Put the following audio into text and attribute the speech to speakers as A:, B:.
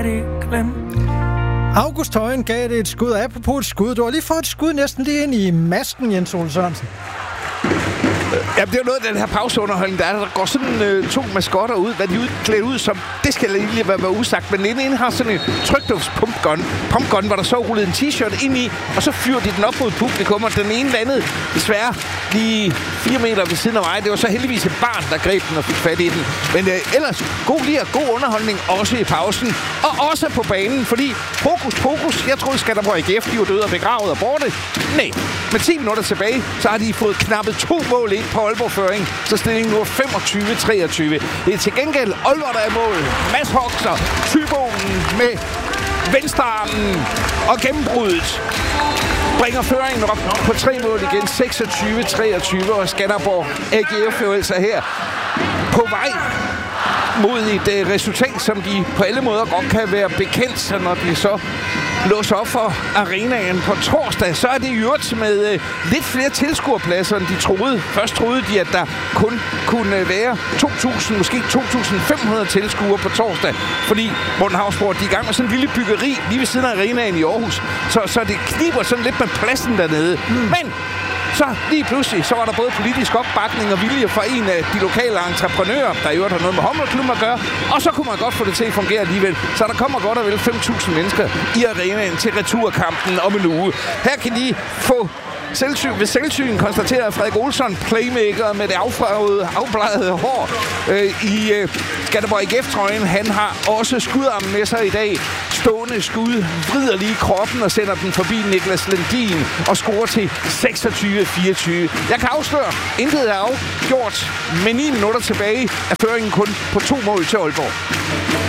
A: August Højen gav det et skud. Apropos et skud. Du har lige fået et skud næsten lige ind i masken, Jens Ole Sørensen.
B: Ja, det er jo noget af den her pauseunderholdning, der går sådan to maskotter ud, hvad de er klædt ud som. Det skal lige være usagt, men inden har sådan en trykdufts-pumpgun, hvor der så rullet en t-shirt ind i, og så fyrer de den op mod publikum, og den ene landede desværre lige 4 meter ved siden af mig. Det var så heldigvis et barn, der greb den og fik fat i den. Men ellers god underholdning, også i pausen, og også på banen, fordi hokus, jeg troede Skanderborg IF, de var døde og begravet og borte. Nej, med 10 minutter tilbage, så har de fået knappet 2 mål ind på Aalborg-føring, så stillingen nu er 25-23. Det er til gengæld Aalborg, der er i mål. Mads Hokser, Tybonen med venstrearmen og gennembruddet bringer føringen op på 3 mål igen. 26-23, og Skanderborg AGF jo altså her på vej mod et resultat, som de på alle måder godt kan være bekendt, så når de så låser op for arenaen på torsdag, så er det i øvrigt med lidt flere tilskuerpladser, end de troede. Først troede de, at der kun kunne være 2.000, måske 2.500 tilskuere på torsdag, fordi Morten Havsborg, de er i gang med sådan en lille byggeri lige ved siden af arenaen i Aarhus, så det kniber sådan lidt med pladsen dernede. Men så lige pludselig, så var der både politisk opbakning og vilje fra en af de lokale entreprenører, der i øvrigt har noget med håndboldklubben at gøre, og så kunne man godt få det til at fungere alligevel. Så der kommer godt og vel 5.000 mennesker i arenaen til returkampen om en uge. Her kan de få ved selvsyn konstaterer Frederik Olsson, playmaker med det afbladede hår i Skanderborg IF-trøjen. Han har også skudarmen med sig i dag. Stående skud, vrider lige kroppen og sender den forbi Niklas Lendin og scorer til 26-24. Jeg kan afsløre, intet er afgjort, men 9 minutter tilbage er føringen kun på 2 mål til Aalborg.